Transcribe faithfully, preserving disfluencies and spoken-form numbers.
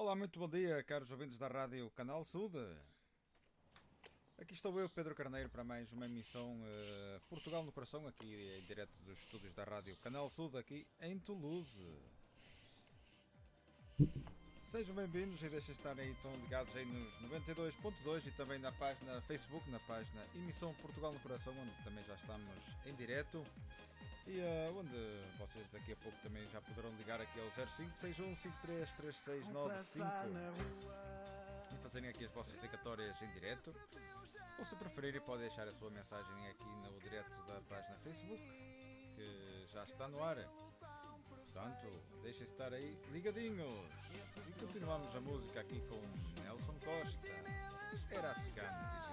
Olá, muito bom dia, caros ouvintes da Rádio Canal Sud. Aqui estou eu, Pedro Carneiro, para mais uma emissão uh, Portugal no Coração, aqui em direto dos estúdios da Rádio Canal Sud, aqui em Toulouse. Sejam bem-vindos e deixem estar aí tão ligados aí nos noventa e dois ponto dois e também na página Facebook, na página Emissão Portugal no Coração, onde também já estamos em direto. E uh, onde vocês daqui a pouco também já poderão ligar aqui ao zero cinco seis um cinco três três seis nove cinco e fazerem aqui as vossas dedicatórias em direto. Ou se preferirem, podem deixar a sua mensagem aqui no direto da página Facebook, que já está no ar. Portanto, deixem estar aí ligadinhos. E continuamos a música aqui com Nelson Costa. Era a cigana.